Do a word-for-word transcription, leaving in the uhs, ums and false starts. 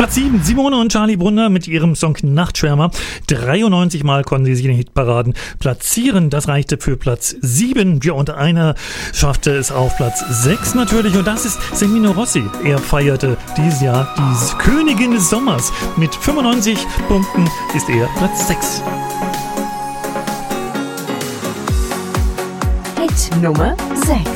Platz sieben, Simone und Charlie Brunner mit ihrem Song Nachtschwärmer. dreiundneunzig Mal konnten sie sich in den Hitparaden platzieren. Das reichte für Platz sieben. Ja, und einer schaffte es auf Platz sechs natürlich. Und das ist Semino Rossi. Er feierte dieses Jahr die Königin des Sommers. Mit fünfundneunzig Punkten ist er Platz sechs. Hit Nummer sechs.